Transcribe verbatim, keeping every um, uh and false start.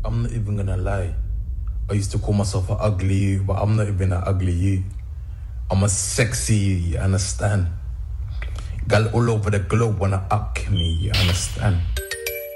I'm not even gonna lie. I used to call myself an ugly you, but I'm not even an ugly you. I'm a sexy you, you understand? Gal all over the globe wanna up me, you understand?